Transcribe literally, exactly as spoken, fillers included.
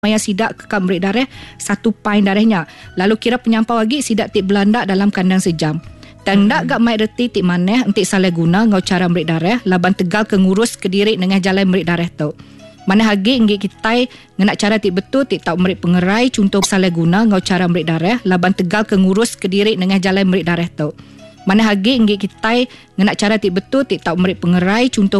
Maya sidak kekal merik darah satu pain darahnya. Lalu kira penyampau lagi sidak tik belandak dalam kandang sejam. Tanda gak mai reti tik maneh entik salah guna ngau cara merik darah laban tegal ke ngurus ke diri dengan jalan merik darah tu. Mana hagi inggit kita ngenak cara tik betul tik tak merik pengerai contoh salah guna ngau cara merik darah laban tegal ke ngurus ke diri dengan jalan merik darah tu. Mana hagi inggit kita ngenak cara tik betul tik tak merik pengerai contoh